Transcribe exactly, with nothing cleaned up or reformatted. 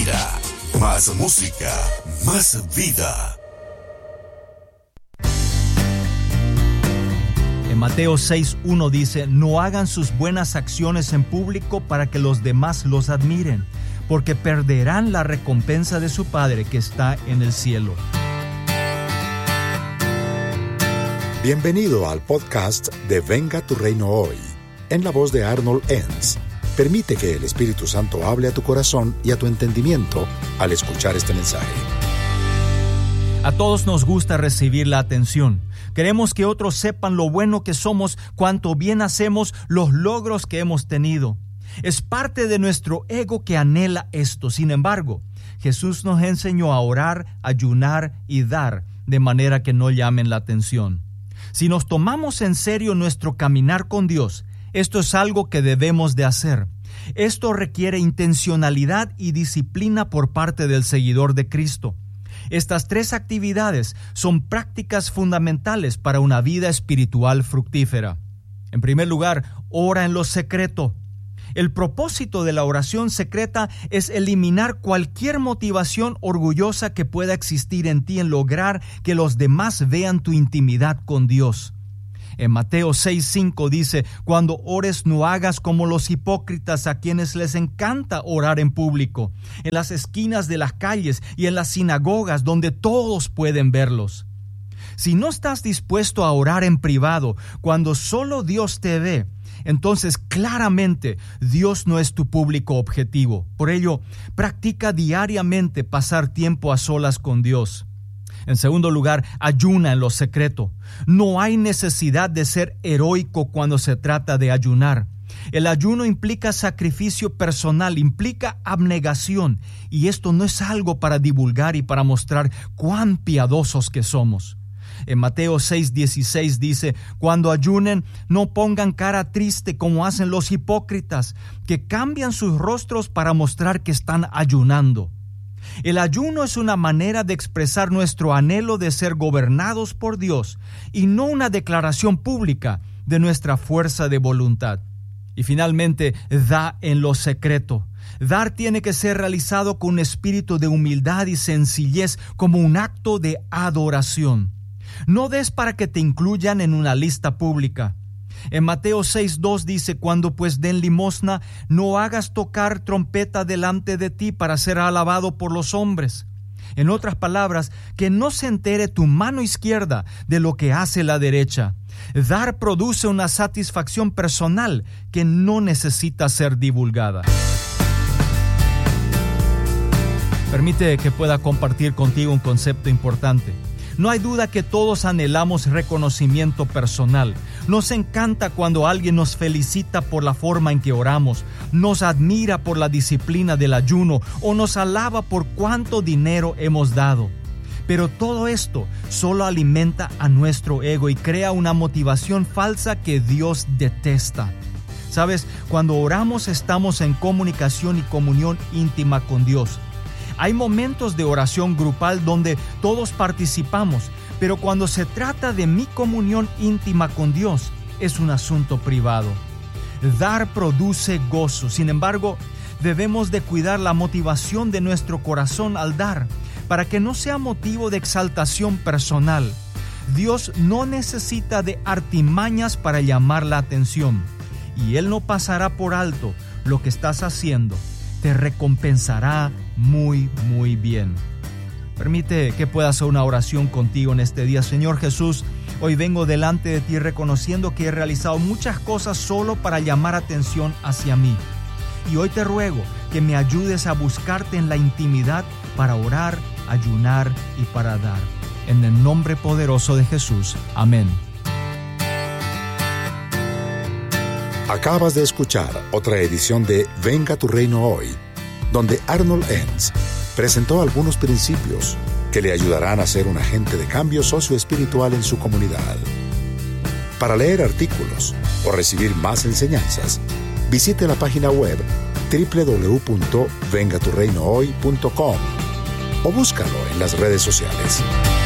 vida, más música, más vida. En Mateo seis uno dice: no hagan sus buenas acciones en público para que los demás los admiren, porque perderán la recompensa de su Padre que está en el cielo. Bienvenido al podcast de Venga tu Reino Hoy, en la voz de Arnold Enns. Permite que el Espíritu Santo hable a tu corazón y a tu entendimiento al escuchar este mensaje. A todos nos gusta recibir la atención. Queremos que otros sepan lo bueno que somos, cuánto bien hacemos, los logros que hemos tenido. Es parte de nuestro ego que anhela esto. Sin embargo, Jesús nos enseñó a orar, ayunar y dar, de manera que no llamen la atención. Si nos tomamos en serio nuestro caminar con Dios, esto es algo que debemos de hacer. Esto requiere intencionalidad y disciplina por parte del seguidor de Cristo. Estas tres actividades son prácticas fundamentales para una vida espiritual fructífera. En primer lugar, ora en lo secreto. El propósito de la oración secreta es eliminar cualquier motivación orgullosa que pueda existir en ti en lograr que los demás vean tu intimidad con Dios. En Mateo seis cinco dice: cuando ores no hagas como los hipócritas, a quienes les encanta orar en público, en las esquinas de las calles y en las sinagogas donde todos pueden verlos. Si no estás dispuesto a orar en privado, cuando solo Dios te ve, entonces claramente Dios no es tu público objetivo. Por ello, practica diariamente pasar tiempo a solas con Dios. En segundo lugar, ayuna en lo secreto. No hay necesidad de ser heroico cuando se trata de ayunar. El ayuno implica sacrificio personal, implica abnegación, y esto no es algo para divulgar y para mostrar cuán piadosos que somos. En Mateo seis dieciséis dice: cuando ayunen, no pongan cara triste como hacen los hipócritas, que cambian sus rostros para mostrar que están ayunando. El ayuno es una manera de expresar nuestro anhelo de ser gobernados por Dios y no una declaración pública de nuestra fuerza de voluntad. Y finalmente, da en lo secreto. Dar tiene que ser realizado con un espíritu de humildad y sencillez como un acto de adoración. No des para que te incluyan en una lista pública. En Mateo seis dos dice: cuando pues den limosna, no hagas tocar trompeta delante de ti para ser alabado por los hombres. En otras palabras, que no se entere tu mano izquierda de lo que hace la derecha. Dar produce una satisfacción personal que no necesita ser divulgada. Permite que pueda compartir contigo un concepto importante. No hay duda que todos anhelamos reconocimiento personal. Nos encanta cuando alguien nos felicita por la forma en que oramos, nos admira por la disciplina del ayuno o nos alaba por cuánto dinero hemos dado. Pero todo esto solo alimenta a nuestro ego y crea una motivación falsa que Dios detesta. ¿Sabes? Cuando oramos estamos en comunicación y comunión íntima con Dios. Hay momentos de oración grupal donde todos participamos, pero cuando se trata de mi comunión íntima con Dios, es un asunto privado. Dar produce gozo. Sin embargo, debemos de cuidar la motivación de nuestro corazón al dar, para que no sea motivo de exaltación personal. Dios no necesita de artimañas para llamar la atención, y Él no pasará por alto lo que estás haciendo. Te recompensará muy, muy bien. Permite que pueda hacer una oración contigo en este día. Señor Jesús, hoy vengo delante de ti reconociendo que he realizado muchas cosas solo para llamar atención hacia mí. Y hoy te ruego que me ayudes a buscarte en la intimidad para orar, ayunar y para dar. En el nombre poderoso de Jesús. Amén. Acabas de escuchar otra edición de Venga tu Reino Hoy, donde Arnold Enns presentó algunos principios que le ayudarán a ser un agente de cambio socioespiritual en su comunidad. Para leer artículos o recibir más enseñanzas, visite la página web doble u doble u doble u punto venga tu reino hoy punto com o búscalo en las redes sociales.